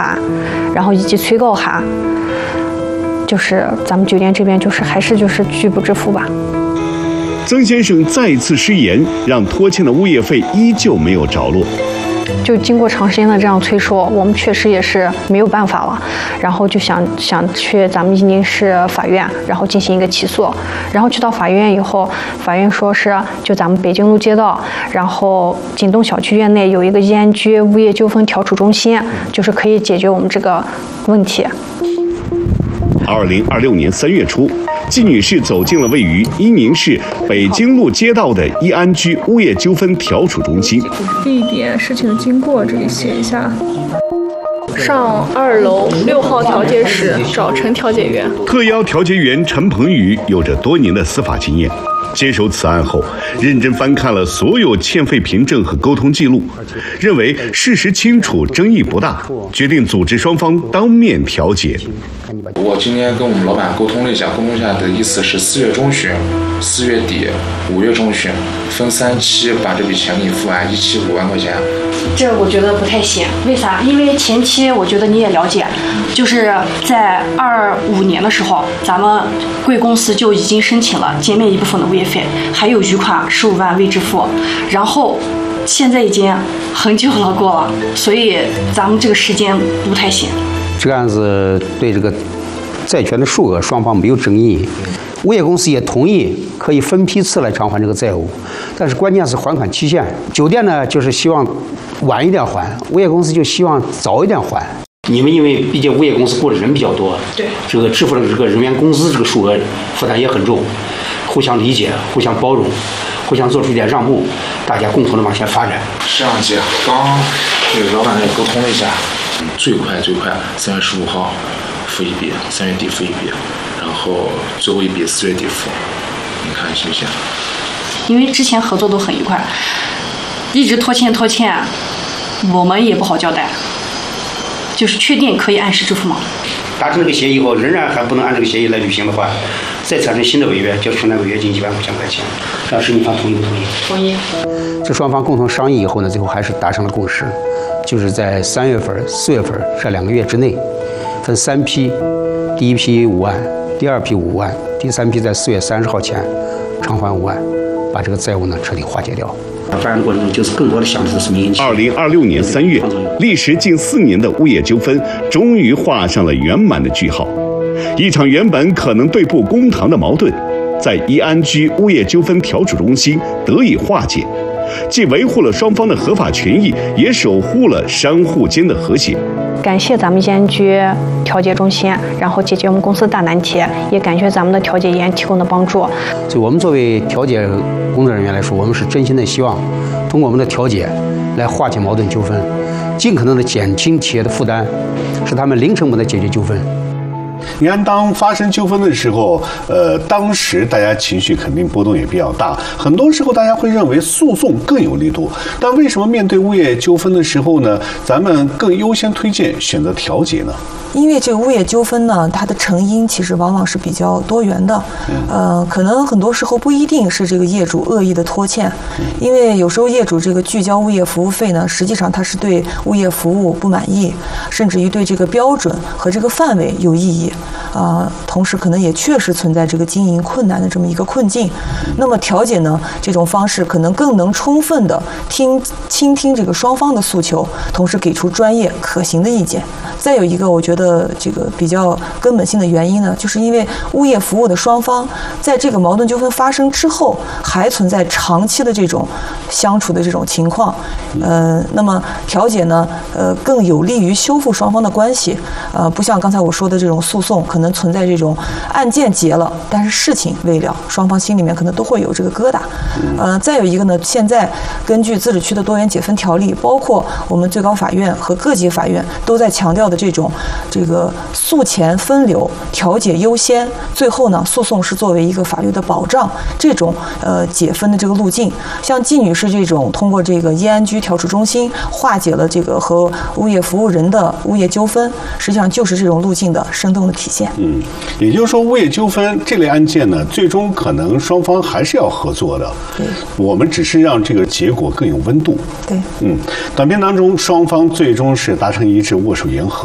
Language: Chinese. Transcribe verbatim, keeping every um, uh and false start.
函，然后以及催告函，就是咱们酒店这边就是还是就是拒不支付吧。 曾先生再次失言，让拖欠的物业费依旧没有着落。 就经过长时间的这样催说，我们确实也是没有办法了，然后就想想去咱们宜宁市法院，然后进行一个起诉。然后去到法院以后，法院说是就咱们北京路街道，然后锦东小区院内有一个易安居物业纠纷调处中心，就是可以解决我们这个问题。 二零二六年三月初，季女士走进了位于伊宁市北京路街道的易安居物业纠纷调处中心。 地点、事情的经过这里写一下。上二楼六号调解室找陈调解员。 特邀调解员陈鹏宇有着多年的司法经验，接手此案后，认真翻看了所有欠费凭证和沟通记录，认为事实清楚，争议不大，决定组织双方当面调解。 我今天跟我们老板沟通了一下，沟通一下的意思是四月中旬、四月底、五月中旬分三期把这笔钱给你付完，一期五万块钱。 这我觉得不太行，为啥？因为前期我觉得你也了解，就是在二五年的时候，咱们贵公司就已经申请了减免一部分的物业费，还有余款十五万未支付，然后现在已经很久了过了，所以咱们这个时间不太行。 这个案子对这个债权的数额双方没有争议，物业公司也同意可以分批次来偿还这个债务，但是关键是还款期限。酒店呢就是希望晚一点还，物业公司就希望早一点还。你们因为毕竟物业公司雇的人比较多， 对这个支付的这个人员工资这个数额负担也很重，互相理解、互相包容、互相做出一点让步，大家共同的往前发展。 是这样姐，刚与老板也沟通了一下，最快最快三月十五号付一笔，三月底付一笔，然后最后一笔四月底付，你看行不行？ 因为之前合作都很愉快，一直拖欠拖欠，我们也不好交代。就是确定可以按时支付吗？ 达成这个协议后，仍然还不能按这个协议来履行的话，再产生新的违约，就要承担违约金一万五千块钱。这样申请方同意不同意？ 同意。 这双方共同商议以后呢，最后还是达成了共识，就是在三月份、四月份这两个月之内，分三批，第一批五万，第二批五万，第三批在四月三十号前偿还五万，把这个债务呢彻底化解掉。发展的过程中，就是更多的想的是民营企业。 二零二六年三月，历时近四年的物业纠纷终于画上了圆满的句号。一场原本可能对簿公堂的矛盾，在易安居物业纠纷调处中心得以化解，既维护了双方的合法权益，也守护了商户间的和谐。 感谢咱们易安居调解中心，然后解决我们公司的大难题，也感谢咱们的调解员提供的帮助。 就我们作为调解工作人员来说，我们是真心的希望通过我们的调解来化解矛盾纠纷，尽可能的减轻企业的负担，使他们零成本的解决纠纷。 你看，当发生纠纷的时候，呃，当时大家情绪肯定波动也比较大，很多时候大家会认为诉讼更有力度。但为什么面对物业纠纷的时候呢，咱们更优先推荐选择调解呢？ 因为这个物业纠纷呢，它的成因其实往往是比较多元的，呃，可能很多时候不一定是这个业主恶意的拖欠，因为有时候业主这个拒交物业服务费呢，实际上他是对物业服务不满意，甚至于对这个标准和这个范围有异议，啊、呃，同时可能也确实存在这个经营困难的这么一个困境。那么调解呢，这种方式可能更能充分的听倾听这个双方的诉求，同时给出专业可行的意见。再有一个，我觉得这个比较根本性的原因呢，就是因为物业服务的双方在这个矛盾纠纷发生之后，还存在长期的这种相处的这种情况，呃，那么调解呢，呃，更有利于修复双方的关系，呃，不像刚才我说的这种诉讼，可能存在这种案件结了，但是事情未了，双方心里面可能都会有这个疙瘩，呃，再有一个呢，现在根据自治区的多元解分条例，包括我们最高法院和各级法院都在强调的这种这个诉前分流、调解优先，最后呢，诉讼是作为一个法律的保障，这种呃解分的这个路径，像季女士这种通过这个易安居调处中心化解了这个和物业服务人的物业纠纷，实际上就是这种路径的生动的体现。 嗯，也就是说，物业纠纷这类案件呢，最终可能双方还是要合作的。 对， 我们只是让这个结果更有温度。 对， 嗯，短片当中双方最终是达成一致，握手言和。